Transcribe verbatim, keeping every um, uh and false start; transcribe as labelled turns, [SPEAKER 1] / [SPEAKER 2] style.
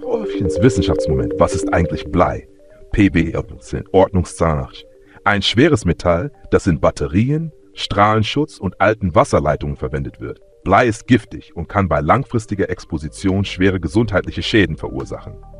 [SPEAKER 1] Orphans Wissenschaftsmoment. Was ist eigentlich Blei? P B, Ordnungszahnarzt. Ein schweres Metall, das in Batterien, Strahlenschutz und alten Wasserleitungen verwendet wird. Blei ist giftig und kann bei langfristiger Exposition schwere gesundheitliche Schäden verursachen.